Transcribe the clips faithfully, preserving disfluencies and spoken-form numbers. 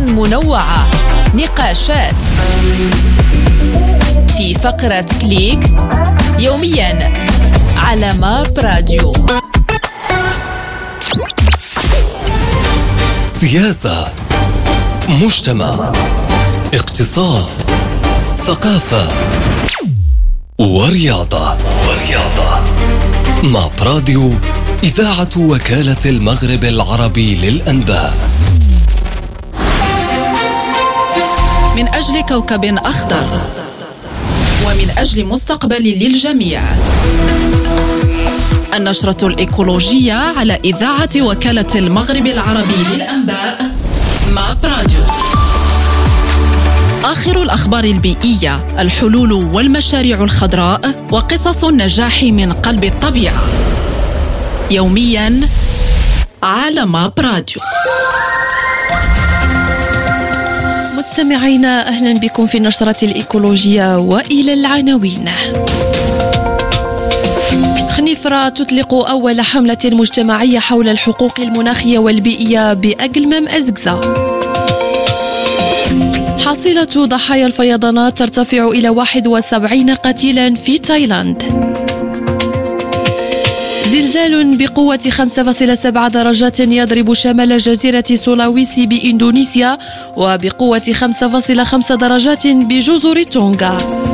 منوعة، نقاشات في فقرة كليك يوميا على ماب راديو. سياسة، مجتمع، اقتصاد، ثقافة ورياضة. ورياضة ماب راديو، إذاعة وكالة المغرب العربي للأنباء. من أجل كوكب أخضر ومن أجل مستقبل للجميع. النشرة الإيكولوجية على إذاعة وكالة المغرب العربي للأنباء ماب راديو. آخر الأخبار البيئية، الحلول والمشاريع الخضراء وقصص النجاح من قلب الطبيعة، يوميا على ماب راديو. مستمعينا، أهلا بكم في النشرة الإيكولوجية وإلى العناوين. خنيفرة تطلق أول حملة مجتمعية حول الحقوق المناخية والبيئية بأقلمم أزقزة. حصيلة ضحايا الفيضانات ترتفع إلى واحد وسبعين قتيلا في تايلاند. زلزال بقوة خمسة فاصلة سبعة درجات يضرب شمال جزيرة سولاويسي بإندونيسيا، وبقوة خمسة فاصلة خمسة درجات بجزر تونغا.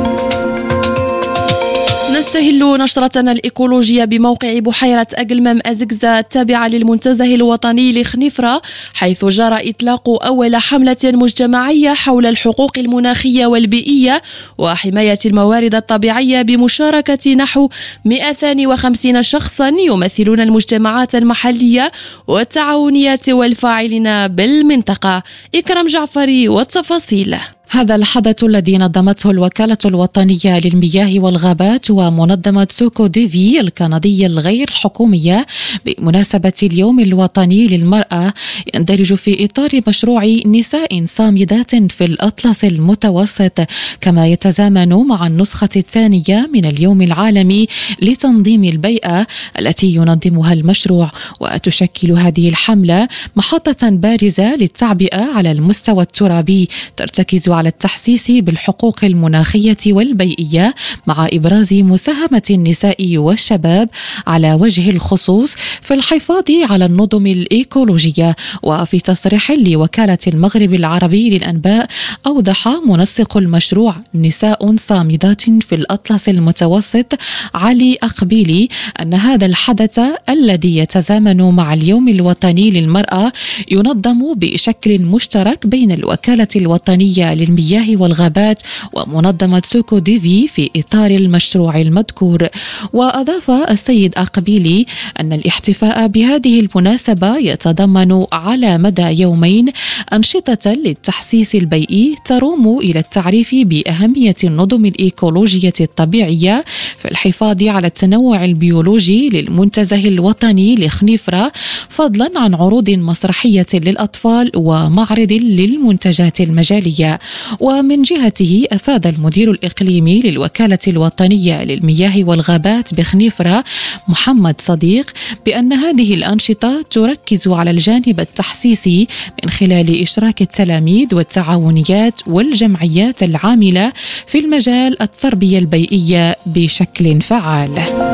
نستهل نشرتنا الإيكولوجية بموقع بحيرة أقلمم أزقزة التابعة للمنتزه الوطني لخنيفرة، حيث جرى إطلاق أول حملة مجتمعية حول الحقوق المناخية والبيئية وحماية الموارد الطبيعية بمشاركة نحو مئتين وخمسين شخصا يمثلون المجتمعات المحلية والتعاونيات والفاعلين بالمنطقة. إكرام جعفري والتفاصيل. هذا الحدث الذي نظمته الوكالة الوطنية للمياه والغابات ومنظمة سوكو ديفي الكندية الغير حكومية بمناسبة اليوم الوطني للمرأة يندرج في إطار مشروع نساء صامدات في الأطلس المتوسط، كما يتزامن مع النسخة الثانية من اليوم العالمي لتنظيم البيئة التي ينظمها المشروع. وتشكل هذه الحملة محطة بارزة للتعبئة على المستوى الترابي ترتكز على التحسيس بالحقوق المناخية والبيئية، مع إبراز مساهمة النساء والشباب على وجه الخصوص في الحفاظ على النظم الإيكولوجية. وفي تصريح لوكالة المغرب العربي للأنباء، أوضح منسق المشروع نساء صامدات في الأطلس المتوسط علي أقبيلي أن هذا الحدث الذي يتزامن مع اليوم الوطني للمرأة ينظم بشكل مشترك بين الوكالة الوطنية للمياه والغابات ومنظمة سوكو ديفي في إطار المشروع المذكور. وأضاف السيد أقبيلي أن الاحتفاء بهذه المناسبة يتضمن على مدى يومين أنشطة للتحسيس البيئي تروم إلى التعريف بأهمية النظم الإيكولوجية الطبيعية في الحفاظ على التنوع البيولوجي للمنتزه الوطني لخنيفرة، فضلا عن عروض مسرحية للأطفال ومعرض للمنتجات المجالية. ومن جهته أفاد المدير الإقليمي للوكالة الوطنية للمياه والغابات بخنيفرة محمد صديق بأن هذه الأنشطة تركز على الجانب التحسيسي من خلال إشراك التلاميذ والتعاونيات والجمعيات العاملة في المجال التربية البيئية بشكل فعال.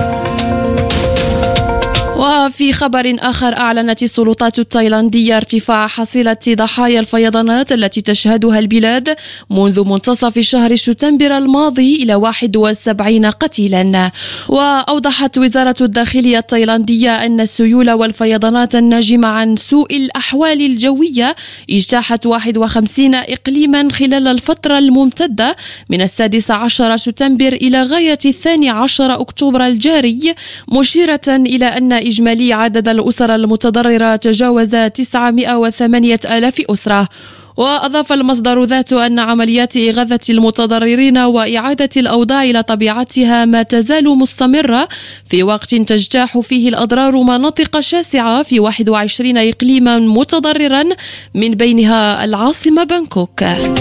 وفي خبر آخر، أعلنت السلطات التايلاندية ارتفاع حصيلة ضحايا الفيضانات التي تشهدها البلاد منذ منتصف شهر شتنبر الماضي إلى واحد وسبعين قتيلا. وأوضحت وزارة الداخلية التايلاندية أن السيول والفيضانات الناجمة عن سوء الأحوال الجوية اجتاحت واحد وخمسين إقليما خلال الفترة الممتدة من السادس عشر شتنبر إلى غاية الثاني عشر أكتوبر الجاري، مشيرة إلى أن إجمالي عدد الأسر المتضررة تجاوز تسعمائة وثمانية آلاف أسرة. وأضاف المصدر ذاته أن عمليات إغاثة المتضررين وإعادة الأوضاع إلى طبيعتها ما تزال مستمرة في وقت تجتاح فيه الأضرار مناطق شاسعة في واحد وعشرين إقليما متضررا من بينها العاصمة بانكوك.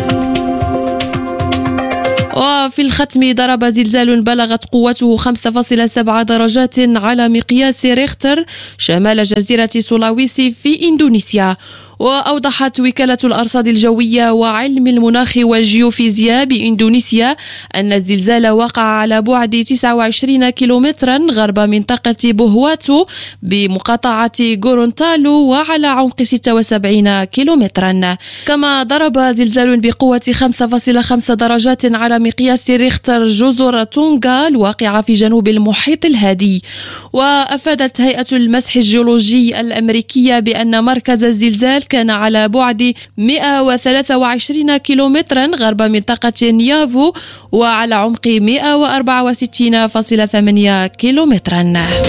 وفي الختم، ضرب زلزال بلغت قوته خمسة فاصلة سبعة درجات على مقياس ريختر شمال جزيرة سولاويسي في إندونيسيا. وأوضحت وكالة الأرصاد الجوية وعلم المناخ والجيوفيزياء بإندونيسيا أن الزلزال وقع على بعد تسعة وعشرين كيلومترا غرب منطقة بوهواتو بمقاطعة غورونتالو وعلى عمق ستة وسبعين كيلومترا. كما ضرب زلزال بقوة خمسة فاصلة خمسة درجات على مقياس ريختر جزر تونغا الواقعة في جنوب المحيط الهادي. وأفادت هيئة المسح الجيولوجي الأمريكية بأن مركز الزلزال كان على بعد مئة وثلاثة وعشرين كيلومترا غرب منطقة نيافو وعلى عمق مئة وأربعة وستين فاصلة ثمانية كيلومترا.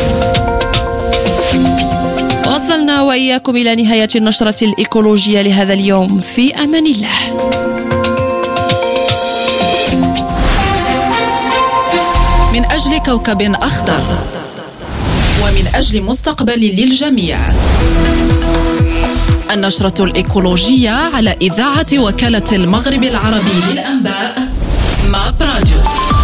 وصلنا وإياكم إلى نهاية النشرة الإيكولوجية لهذا اليوم. في أمان الله. من أجل كوكب أخضر ومن أجل مستقبل للجميع. النشرة الإيكولوجية على إذاعة وكالة المغرب العربي للأنباء ماب راديو.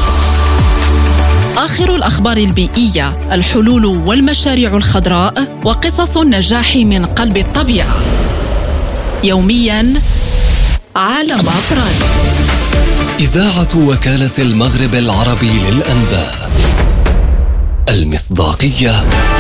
آخر الأخبار البيئية، الحلول والمشاريع الخضراء وقصص النجاح من قلب الطبيعة. يومياً على ماب راديو. إذاعة وكالة المغرب العربي للأنباء. المصداقية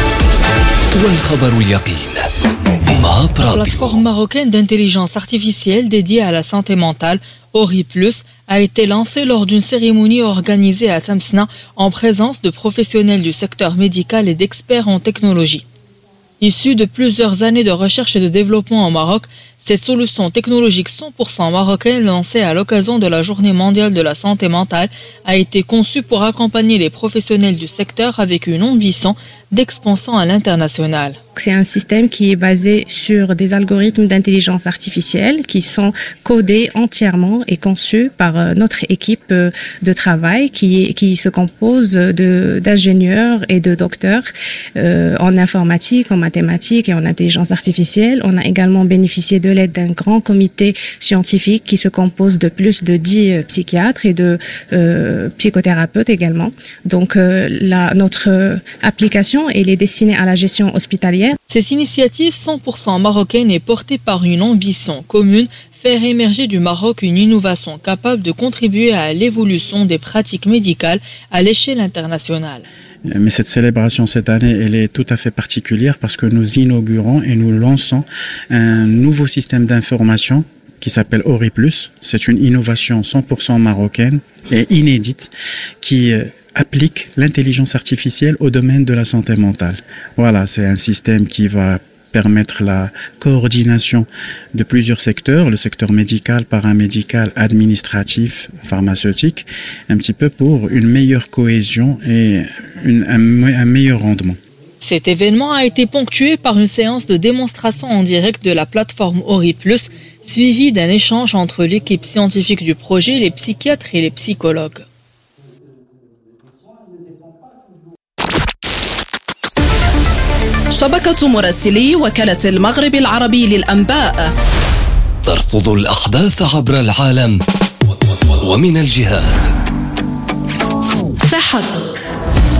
والخبر اليقين. ماب راديو. La plateforme marocaine d'intelligence artificielle dédiée à la santé mentale, Ori Plus, a été lancée lors d'une cérémonie organisée à Tamsna en présence de professionnels du secteur médical et d'experts en technologie. Issue de plusieurs années de recherche et de développement au Maroc, cette solution technologique cent pour cent marocaine lancée à l'occasion de la Journée mondiale de la santé mentale a été conçue pour accompagner les professionnels du secteur avec une ambition d'expansion à l'international. C'est un système qui est basé sur des algorithmes d'intelligence artificielle qui sont codés entièrement et conçus par notre équipe de travail qui, qui se compose de, d'ingénieurs et de docteurs euh, en informatique, en mathématiques et en intelligence artificielle. On a également bénéficié de l'aide d'un grand comité scientifique qui se compose de plus de dix psychiatres et de euh, psychothérapeutes également. Donc euh, la, notre application elle est destinée à la gestion hospitalière. Cette initiative cent pour cent marocaine est portée par une ambition commune, faire émerger du Maroc une innovation capable de contribuer à l'évolution des pratiques médicales à l'échelle internationale. Mais cette célébration cette année, elle est tout à fait particulière parce que nous inaugurons et nous lançons un nouveau système d'information qui s'appelle Ori Plus. C'est une innovation cent pour cent marocaine et inédite qui applique l'intelligence artificielle au domaine de la santé mentale. Voilà, c'est un système qui va permettre la coordination de plusieurs secteurs, le secteur médical, paramédical, administratif, pharmaceutique, un petit peu pour une meilleure cohésion et une, un, un meilleur rendement. Cet événement a été ponctué par une séance de démonstration en direct de la plateforme Ori Plus, suivie d'un échange entre l'équipe scientifique du projet, les psychiatres et les psychologues. شبكة مراسلي وكالة المغرب العربي للأنباء ترصد الأحداث عبر العالم ومن الجهات. صحة